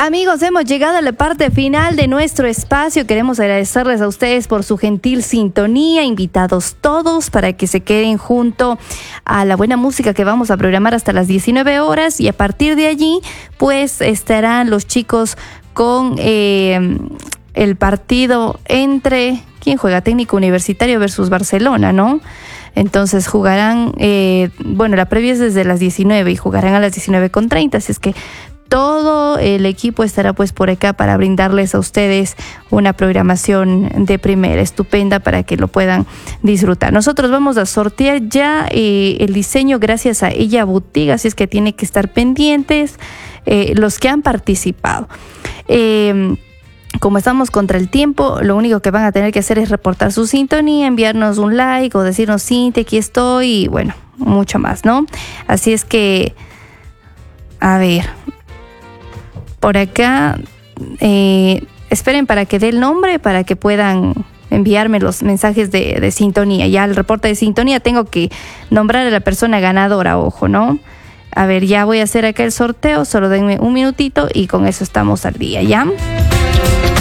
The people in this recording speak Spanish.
Amigos, hemos llegado a la parte final de nuestro espacio. Queremos agradecerles a ustedes por su gentil sintonía, invitados todos para que se queden junto a la buena música que vamos a programar hasta las 19 horas y a partir de allí pues estarán los chicos con el partido entre, ¿quién juega? Técnico Universitario versus Barcelona, ¿no? Entonces jugarán, la previa es desde las 19 y jugarán a las 19:30, así es que todo el equipo estará pues por acá para brindarles a ustedes una programación de primera, estupenda para que lo puedan disfrutar. Nosotros vamos a sortear ya el diseño gracias a Ella Boutique, así es que tienen que estar pendientes los que han participado. Como estamos contra el tiempo, lo único que van a tener que hacer es reportar su sintonía, enviarnos un like o decirnos Cintia, aquí estoy y bueno, mucho más, ¿no? Así es que, a ver, por acá, esperen para que dé el nombre, para que puedan enviarme los mensajes de sintonía. Ya el reporte de sintonía tengo que nombrar a la persona ganadora, ojo, ¿no? A ver, ya voy a hacer acá el sorteo, solo denme un minutito y con eso estamos al día, ¿ya?